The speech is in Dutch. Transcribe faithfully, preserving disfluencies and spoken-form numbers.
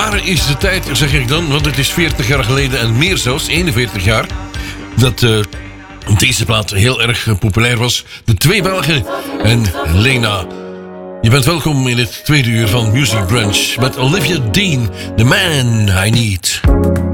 Waar is de tijd, zeg ik dan? Want het is veertig jaar geleden en meer zelfs, eenenveertig jaar... dat uh, deze plaat heel erg uh, populair was. De twee Belgen en Lena. Je bent welkom in het tweede uur van Music Brunch... met Olivia Dean, The Man I Need.